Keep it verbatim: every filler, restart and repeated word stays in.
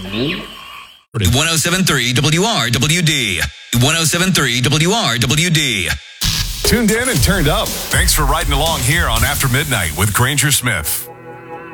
one oh seven point three W R W D. one oh seven point three W R W D. Tuned in and turned up. Thanks for riding along here on After Midnight with Granger Smith.